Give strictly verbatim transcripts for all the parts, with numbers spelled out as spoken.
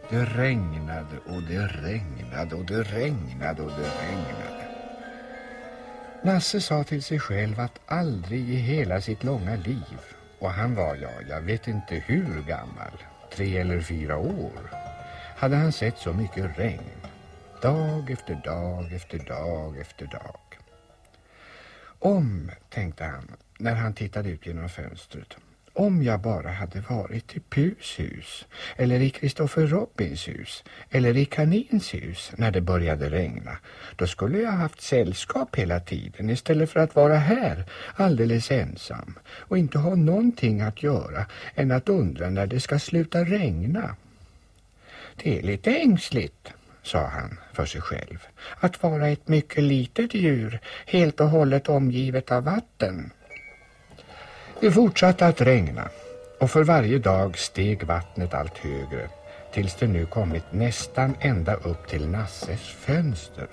Det regnade och det regnade och det regnade och det regnade. Nasse sa till sig själv att aldrig i hela sitt långa liv, och han var, ja, jag vet inte hur gammal, tre eller fyra år, hade han sett så mycket regn. Dag efter dag efter dag efter dag. Om, tänkte han när han tittade ut genom fönstret, om jag bara hade varit i Pus hus, eller i Christopher Robins hus, eller i Kanins hus när det började regna, då skulle jag haft sällskap hela tiden istället för att vara här alldeles ensam och inte ha någonting att göra än att undra när det ska sluta regna. Det är lite ängsligt, sa han för sig själv, att vara ett mycket litet djur helt och hållet omgivet av vatten. Det fortsatte att regna och för varje dag steg vattnet allt högre tills det nu kommit nästan ända upp till Nasses fönster.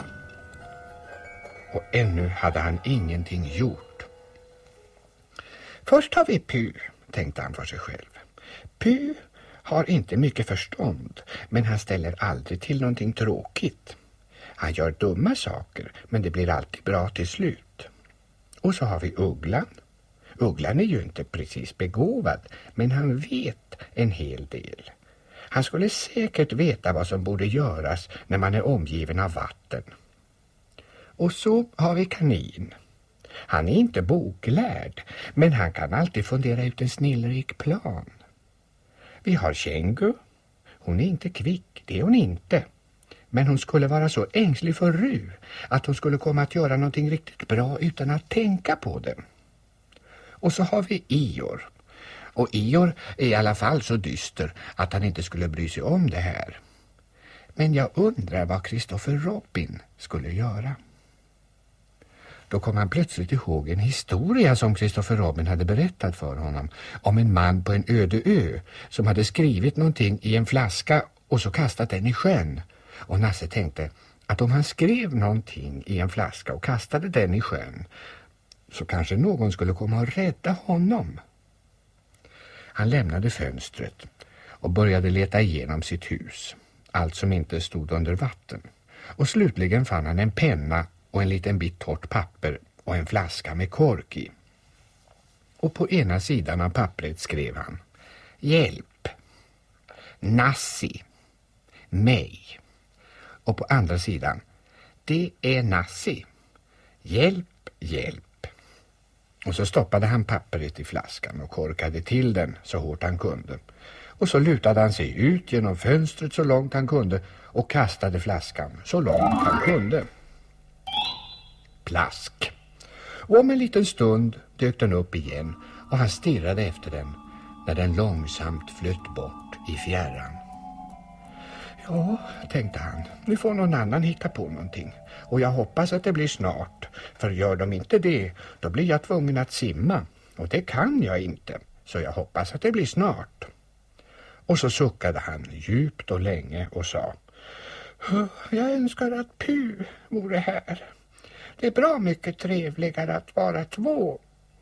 Och ännu hade han ingenting gjort. Först har vi Pu, tänkte han för sig själv. Pu har inte mycket förstånd, men han ställer aldrig till någonting tråkigt. Han gör dumma saker, men det blir alltid bra till slut. Och så har vi Ugglan. Ugglan är ju inte precis begåvad, men han vet en hel del. Han skulle säkert veta vad som borde göras när man är omgiven av vatten. Och så har vi Kanin. Han är inte boklärd, men han kan alltid fundera ut en snillrik plan. Vi har Kängu. Hon är inte kvick, det är hon inte. Men hon skulle vara så ängslig för Ru att hon skulle komma att göra någonting riktigt bra utan att tänka på det. Och så har vi Ior. Och Ior är i alla fall så dyster att han inte skulle bry sig om det här. Men jag undrar vad Christopher Robin skulle göra. Då kom han plötsligt ihåg en historia som Christopher Robin hade berättat för honom om en man på en öde ö som hade skrivit någonting i en flaska och så kastat den i sjön. Och Nasse tänkte att om han skrev någonting i en flaska och kastade den i sjön så kanske någon skulle komma och rädda honom. Han lämnade fönstret och började leta igenom sitt hus, allt som inte stod under vatten. Och slutligen fann han en penna och en liten bit torrt papper och en flaska med kork i. Och på ena sidan av pappret skrev han: Hjälp, Nassi, mig. Och på andra sidan: Det är Nassi, hjälp, hjälp. Och så stoppade han pappret i flaskan och korkade till den så hårt han kunde. Och så lutade han sig ut genom fönstret så långt han kunde och kastade flaskan så långt han kunde. Plask. Och om en liten stund dök den upp igen och han stirrade efter den när den långsamt flöt bort i fjärran. Ja, tänkte han, nu får någon annan hitta på någonting. Och jag hoppas att det blir snart, för gör de inte det, då blir jag tvungen att simma. Och det kan jag inte, så jag hoppas att det blir snart. Och så suckade han djupt och länge och sa: Jag önskar att Pu vore här. Det är bra mycket trevligare att vara två.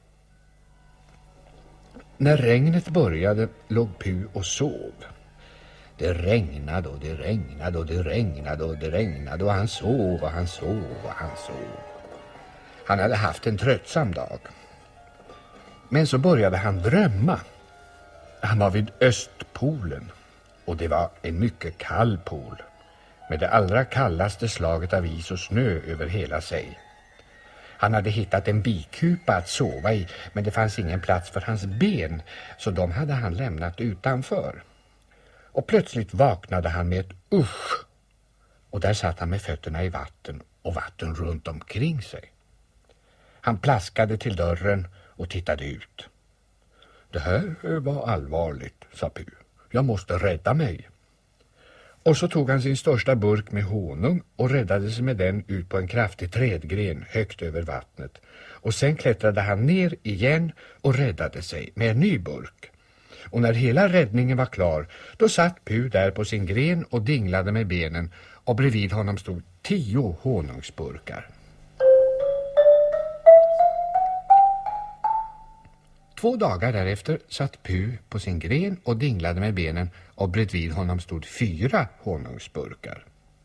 När regnet började låg Pu och sov. Det regnade och det regnade och det regnade och det regnade och han sov och han sov och han sov. Han hade haft en tröttsam dag. Men så började han drömma. Han var vid Östpolen och det var en mycket kall pol med det allra kallaste slaget av is och snö över hela sig. Han hade hittat en bikupa att sova i, men det fanns ingen plats för hans ben, så de hade han lämnat utanför. Och plötsligt vaknade han med ett usch. Och där satt han med fötterna i vatten och vatten runt omkring sig. Han plaskade till dörren och tittade ut. Det här var allvarligt, sa Pu. Jag måste rädda mig. Och så tog han sin största burk med honung och räddade sig med den ut på en kraftig trädgren högt över vattnet. Och sen klättrade han ner igen och räddade sig med en ny burk. Och när hela räddningen var klar, då satt Pu där på sin gren och dinglade med benen, och bredvid honom stod tio honungsburkar. Två dagar därefter satt Pu på sin gren och dinglade med benen, och bredvid honom stod fyra honungsburkar.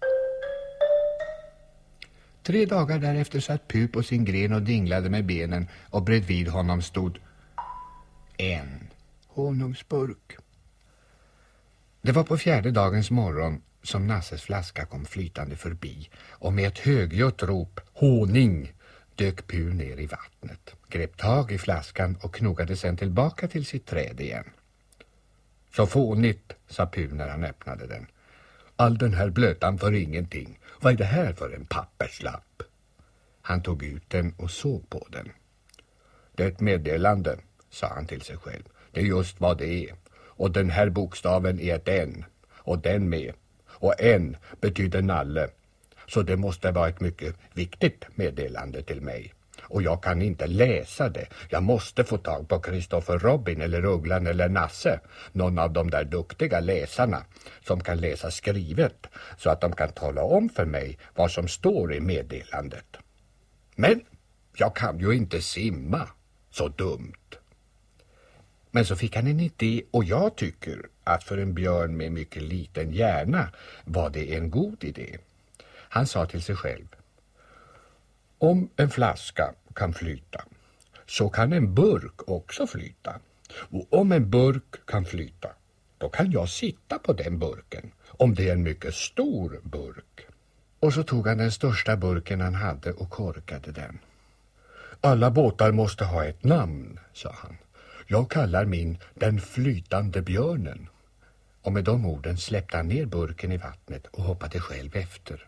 Tre dagar därefter satt Pu på sin gren och dinglade med benen, och bredvid honom stod en honungsburk. Det var på fjärde dagens morgon som Nasses flaska kom flytande förbi, och med ett högljutt rop, honung, dök Pu ner i vattnet, grep tag i flaskan och knogade sen tillbaka till sitt träd igen. Så fånigt, sa Pu när han öppnade den. All den här blötan för ingenting. Vad är det här för en papperslapp? Han tog ut den och såg på den. Det är ett meddelande, sa han till sig själv. Det är just vad det är. Och den här bokstaven är ett N. Och den med. Och N betyder nalle. Så det måste vara ett mycket viktigt meddelande till mig. Och jag kan inte läsa det. Jag måste få tag på Christopher Robin eller Ugglan eller Nasse. Någon av de där duktiga läsarna som kan läsa skrivet, så att de kan tala om för mig vad som står i meddelandet. Men jag kan ju inte simma. Så dumt. Men så fick han en idé, och jag tycker att för en björn med mycket liten hjärna var det en god idé. Han sa till sig själv: om en flaska kan flyta, så kan en burk också flyta. Och om en burk kan flyta, då kan jag sitta på den burken, om det är en mycket stor burk. Och så tog han den största burken han hade och korkade den. Alla båtar måste ha ett namn, sa han. Jag kallar min den flytande björnen. Och med de orden släppte han ner burken i vattnet och hoppade själv efter.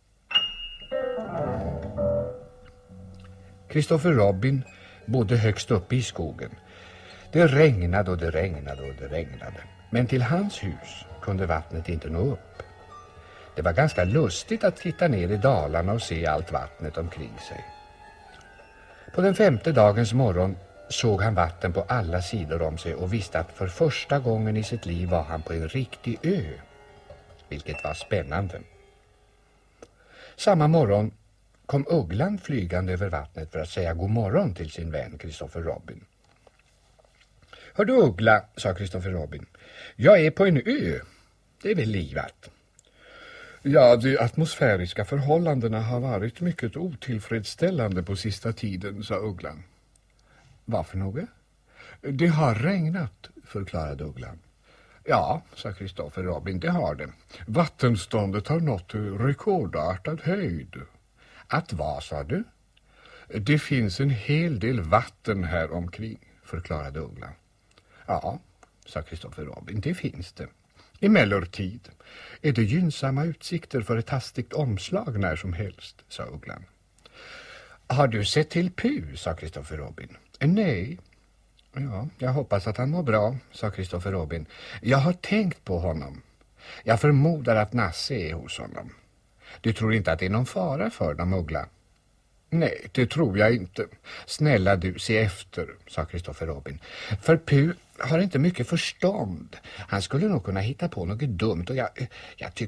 Christopher Robin bodde högst uppe i skogen. Det regnade och det regnade och det regnade. Men till hans hus kunde vattnet inte nå upp. Det var ganska lustigt att titta ner i dalarna och se allt vattnet omkring sig. På den femte dagens morgon såg han vatten på alla sidor om sig och visste att för första gången i sitt liv var han på en riktig ö, vilket var spännande. Samma morgon kom Ugglan flygande över vattnet för att säga god morgon till sin vän Christopher Robin. Hör du Uggla, sa Christopher Robin, jag är på en ö. Det är väl livat. Ja, de atmosfäriska förhållandena har varit mycket otillfredsställande på sista tiden, sa Ugglan. Varför något? Det har regnat, förklarade Ugglan. Ja, sa Christopher Robin, det har det. Vattenståndet har nått rekordartad höjd. Att vad, sa du? Det finns en hel del vatten här omkring, förklarade Ugglan. Ja, sa Christopher Robin, det finns det. Emellertid är det gynnsamma utsikter för ett hastigt omslag när som helst, sa Ugglan. Har du sett till Pu, sa Christopher Robin. Nej. Ja, jag hoppas att han mår bra, sa Christopher Robin. Jag har tänkt på honom. Jag förmodar att Nasse är hos honom. Du tror inte att det är någon fara för dem, Uggla? Nej, det tror jag inte. Snälla du, se efter, sa Christopher Robin. För Pu har inte mycket förstånd. Han skulle nog kunna hitta på något dumt och jag, jag tycker